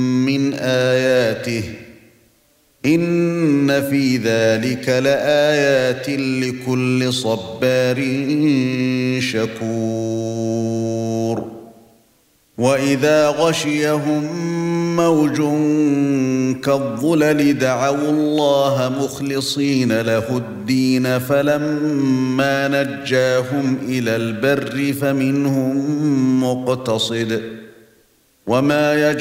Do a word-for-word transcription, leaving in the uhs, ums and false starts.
من آياته إن في ذلك لآيات لكل صبار شكور وإذا غشيهم موج كالظلل دعوا الله مخلصين له الدين فلما نجاهم إلى البر فمنهم مقتصد وما يجعل